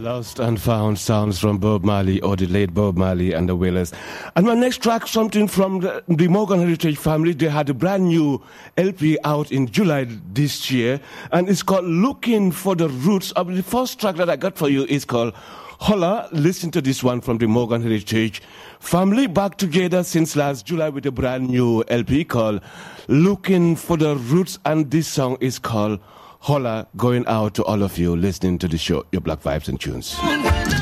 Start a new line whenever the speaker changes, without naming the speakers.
Lost and Found sounds from Bob Marley, or the late Bob Marley and the Wailers. And my next track, something from the Morgan Heritage family. They had a brand new LP out in July this year, and it's called Looking for the Roots. The first track that I got for you is called Holla. Listen to this one from the Morgan Heritage family, back together since last July with a brand new LP called Looking for the Roots, and this song is called Holla, going out to all of you listening to the show, your Black Vibes and Tunes.